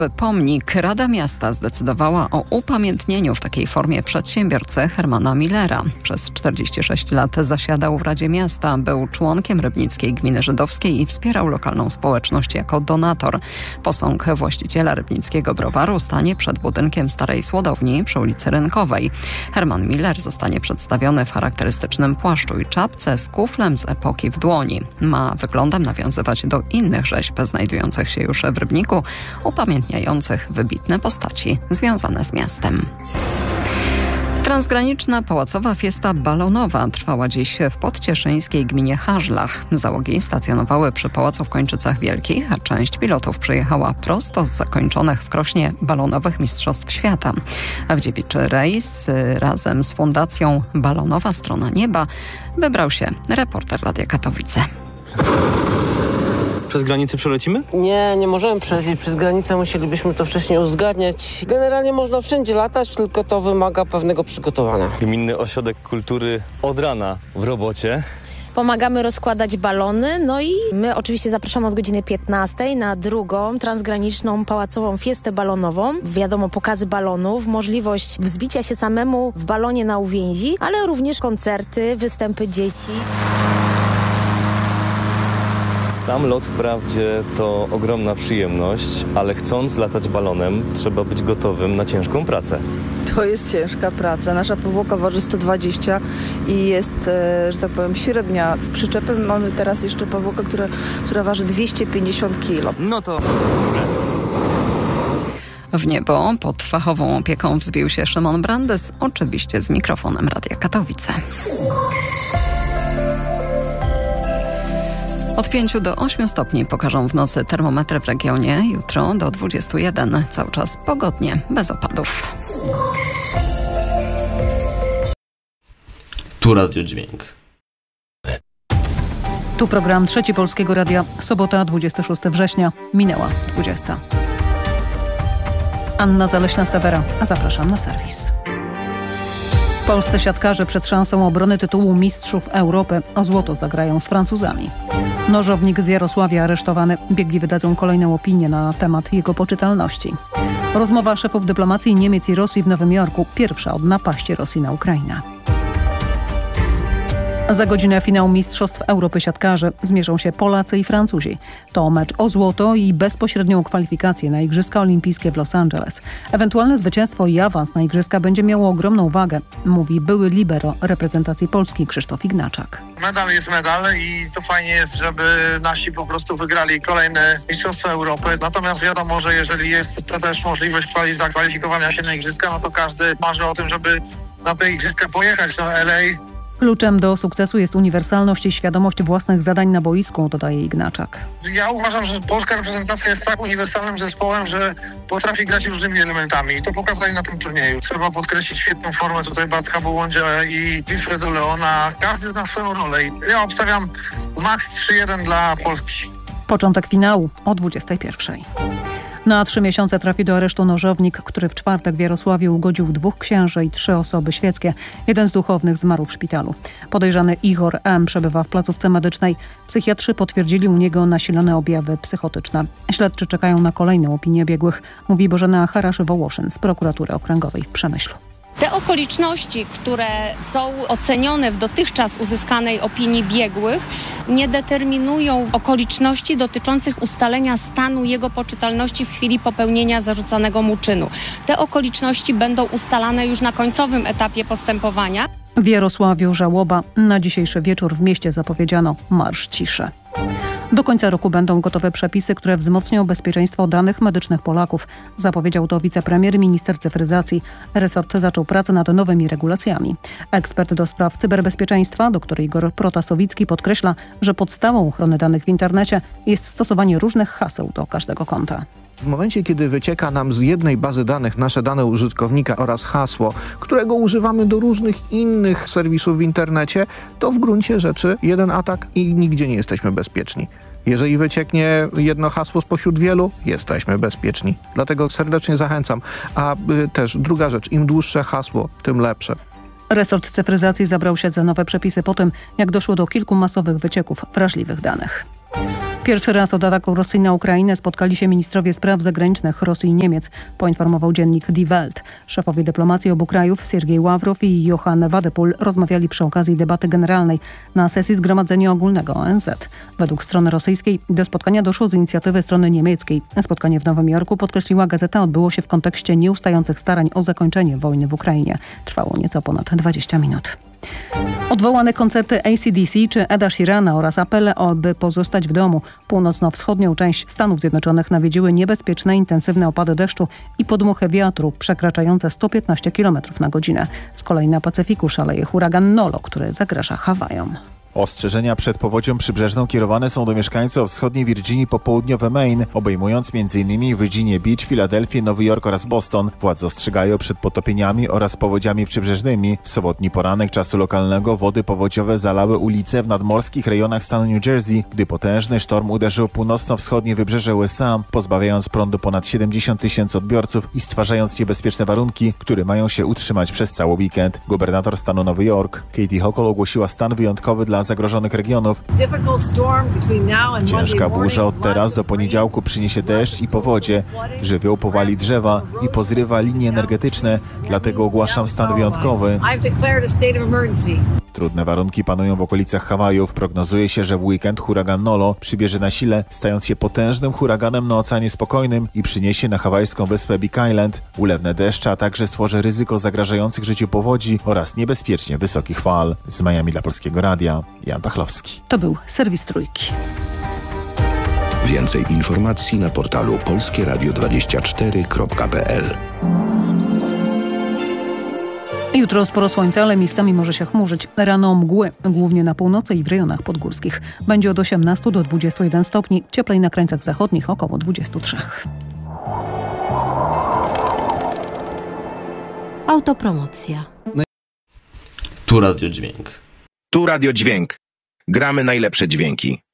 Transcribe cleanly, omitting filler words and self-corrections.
Pomnik. Rada Miasta zdecydowała o upamiętnieniu w takiej formie przedsiębiorcy Hermana Millera. Przez 46 lat zasiadał w Radzie Miasta, był członkiem Rybnickiej Gminy Żydowskiej i wspierał lokalną społeczność jako donator. Posąg właściciela rybnickiego browaru stanie przed budynkiem Starej Słodowni przy ulicy Rynkowej. Herman Miller zostanie przedstawiony w charakterystycznym płaszczu i czapce z kuflem z epoki w dłoni. Ma wyglądem nawiązywać do innych rzeźb znajdujących się już w Rybniku, upamiętniających wybitne postaci związane z miastem. Transgraniczna pałacowa fiesta balonowa trwała dziś w podcieszyńskiej gminie Harzlach. Załogi stacjonowały przy pałacu w Kończycach Wielkich, a część pilotów przyjechała prosto z zakończonych w Krośnie balonowych Mistrzostw Świata. A w dziewiczy rejs razem z Fundacją Balonowa Strona Nieba wybrał się reporter Radia Katowice. Przez granicę przelecimy? Nie możemy przelecieć przez granicę, musielibyśmy to wcześniej uzgadniać. Generalnie można wszędzie latać, tylko to wymaga pewnego przygotowania. Gminny Ośrodek Kultury od rana w robocie. Pomagamy rozkładać balony, no i my oczywiście zapraszamy od godziny 15 na drugą transgraniczną pałacową fiestę balonową. Wiadomo, pokazy balonów, możliwość wzbicia się samemu w balonie na uwięzi, ale również koncerty, występy dzieci. Sam lot wprawdzie to ogromna przyjemność, ale chcąc latać balonem, trzeba być gotowym na ciężką pracę. To jest ciężka praca. Nasza powłoka waży 120 i jest, że tak powiem, średnia. W przyczepie mamy teraz jeszcze powłokę, która waży 250 kg. No to... W niebo pod fachową opieką wzbił się Szymon Brandes, oczywiście z mikrofonem Radia Katowice. Od 5 do 8 stopni pokażą w nocy termometry w regionie. Jutro do 21. Cały czas pogodnie, bez opadów. Tu Radiodźwięk. Tu program Trzeci Polskiego Radia. Sobota, 26 września. Minęła 20. Anna Zaleśna-Sewera, a zapraszam na serwis. Polscy siatkarze przed szansą obrony tytułu Mistrzów Europy o złoto zagrają z Francuzami. Nożownik z Jarosławia aresztowany. Biegli wydadzą kolejną opinię na temat jego poczytalności. Rozmowa szefów dyplomacji Niemiec i Rosji w Nowym Jorku. Pierwsza od napaści Rosji na Ukrainę. Za godzinę finał Mistrzostw Europy siatkarzy. Zmierzą się Polacy i Francuzi. To mecz o złoto i bezpośrednią kwalifikację na Igrzyska Olimpijskie w Los Angeles. Ewentualne zwycięstwo i awans na Igrzyska będzie miało ogromną wagę, mówi były libero reprezentacji Polski Krzysztof Ignaczak. Medal jest medal i to fajnie jest, żeby nasi po prostu wygrali kolejne Mistrzostwa Europy. Natomiast wiadomo, że jeżeli jest to też możliwość zakwalifikowania się na Igrzyska, no to każdy marzy o tym, żeby na te Igrzyska pojechać do LA. Kluczem do sukcesu jest uniwersalność i świadomość własnych zadań na boisku, dodaje Ignaczak. Ja uważam, że polska reprezentacja jest tak uniwersalnym zespołem, że potrafi grać różnymi elementami i to pokazali na tym turnieju. Trzeba podkreślić świetną formę tutaj Bartka Bołądzia i Wilfredo Leona. Każdy zna swoją rolę i ja obstawiam max 3-1 dla Polski. Początek finału o 21. Na 3 miesiące trafi do aresztu nożownik, który w czwartek w Jarosławiu ugodził 2 księży i 3 osoby świeckie. Jeden z duchownych zmarł w szpitalu. Podejrzany Igor M. przebywa w placówce medycznej. Psychiatrzy potwierdzili u niego nasilone objawy psychotyczne. Śledczy czekają na kolejną opinię biegłych, mówi Bożena Haraszy-Wołoszyn z prokuratury okręgowej w Przemyślu. Te okoliczności, które są ocenione w dotychczas uzyskanej opinii biegłych, nie determinują okoliczności dotyczących ustalenia stanu jego poczytalności w chwili popełnienia zarzucanego mu czynu. Te okoliczności będą ustalane już na końcowym etapie postępowania. W Jarosławiu żałoba. Na dzisiejszy wieczór w mieście zapowiedziano marsz ciszy. Do końca roku będą gotowe przepisy, które wzmocnią bezpieczeństwo danych medycznych Polaków, zapowiedział to wicepremier minister cyfryzacji. Resort zaczął pracę nad nowymi regulacjami. Ekspert do spraw cyberbezpieczeństwa, dr Igor Protasowicki, podkreśla, że podstawą ochrony danych w internecie jest stosowanie różnych haseł do każdego konta. W momencie, kiedy wycieka nam z jednej bazy danych nasze dane użytkownika oraz hasło, którego używamy do różnych innych serwisów w internecie, to w gruncie rzeczy jeden atak i nigdzie nie jesteśmy bezpieczni. Jeżeli wycieknie jedno hasło spośród wielu, jesteśmy bezpieczni. Dlatego serdecznie zachęcam. A też druga rzecz, im dłuższe hasło, tym lepsze. Resort cyfryzacji zabrał się za nowe przepisy po tym, jak doszło do kilku masowych wycieków wrażliwych danych. Pierwszy raz od ataku Rosji na Ukrainę spotkali się ministrowie spraw zagranicznych Rosji i Niemiec, poinformował dziennik Die Welt. Szefowie dyplomacji obu krajów, Siergiej Ławrow i Johann Wadephul, rozmawiali przy okazji debaty generalnej na sesji Zgromadzenia Ogólnego ONZ. Według strony rosyjskiej do spotkania doszło z inicjatywy strony niemieckiej. Spotkanie w Nowym Jorku, podkreśliła gazeta, odbyło się w kontekście nieustających starań o zakończenie wojny w Ukrainie. Trwało nieco ponad 20 minut. Odwołane koncerty AC/DC czy Eda Sheerana oraz apele, aby pozostać w domu. Północno-wschodnią część Stanów Zjednoczonych nawiedziły niebezpieczne, intensywne opady deszczu i podmuchy wiatru przekraczające 115 km na godzinę. Z kolei na Pacyfiku szaleje huragan Nolo, który zagraża Hawajom. Ostrzeżenia przed powodzią przybrzeżną kierowane są do mieszkańców wschodniej Virginii po południowe Maine, obejmując m.in. Virginia Beach, Filadelfię, Nowy Jork oraz Boston. Władze ostrzegają przed potopieniami oraz powodziami przybrzeżnymi. W sobotni poranek czasu lokalnego wody powodziowe zalały ulice w nadmorskich rejonach stanu New Jersey, gdy potężny sztorm uderzył północno-wschodnie wybrzeże USA, pozbawiając prądu ponad 70 000 odbiorców i stwarzając niebezpieczne warunki, które mają się utrzymać przez cały weekend. Gubernator stanu Nowy Jork, Katie Hochul, ogłosiła stan wyjątkowy dla zagrożonych regionów. Ciężka burza od teraz do poniedziałku przyniesie deszcz i powodzie. Żywioł powali drzewa i pozrywa linie energetyczne, dlatego ogłaszam stan wyjątkowy. Trudne warunki panują w okolicach Hawajów. Prognozuje się, że w weekend huragan Nolo przybierze na sile, stając się potężnym huraganem na Oceanie Spokojnym i przyniesie na hawajską wyspę Big Island ulewne deszcze, a także stworzy ryzyko zagrażających życiu powodzi oraz niebezpiecznie wysokich fal. Z Miami dla Polskiego Radia, Jan Pachlowski. To był serwis Trójki. Więcej informacji na portalu polskieradio24.pl. Jutro sporo słońca, ale miejscami może się chmurzyć. Rano mgły, głównie na północy i w rejonach podgórskich. Będzie od 18 do 21 stopni, cieplej na krańcach zachodnich około 23. Autopromocja. Tu Radio Dźwięk. Tu Radio Dźwięk. Gramy najlepsze dźwięki.